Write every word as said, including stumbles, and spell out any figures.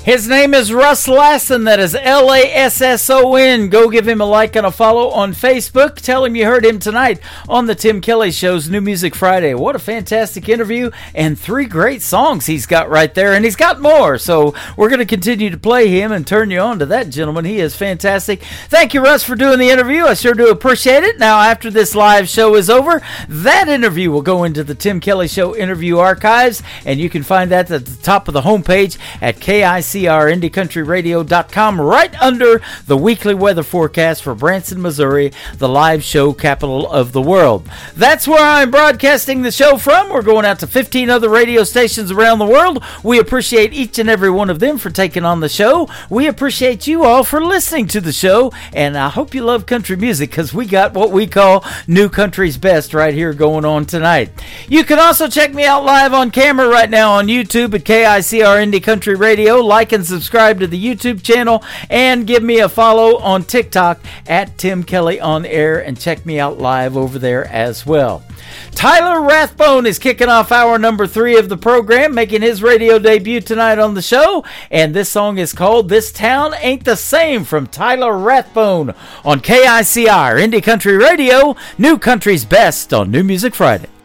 His name is Russ Lasson. That is L A S S O N. Go give him a like and a follow on Facebook. Tell him you heard him tonight on the Tim Kelly Show's New Music Friday. What a fantastic interview and three great songs he's got right there. And he's got more. So we're going to continue to play him and turn you on to that gentleman. He is fantastic. Thank you, Russ, for doing the interview. I sure do appreciate it. Now, after this live show is over, that interview will go into the Tim Kelly Show interview archives. And you can find that at the top of the homepage at K I C R Indie Country Radio dot com, right under the weekly weather forecast for Branson, Missouri, the live show capital of the world. That's where I'm broadcasting the show from. We're going out to fifteen other radio stations around the world. We appreciate each and every one of them for taking on the show. We appreciate you all for listening to the show, and I hope you love country music, because we got what we call New Country's Best right here going on tonight. You can also check me out live on camera right now on YouTube at K I C R Indie Country Radio. Like and subscribe to the YouTube channel, and give me a follow on TikTok at Tim Kelly On Air, and check me out live over there as well. Tyler Rathbone is kicking off hour number three of the program, making his radio debut tonight on the show, and this song is called This Town Ain't the Same from Tyler Rathbone on K I C R Indie Country Radio, New Country's Best on New Music Friday.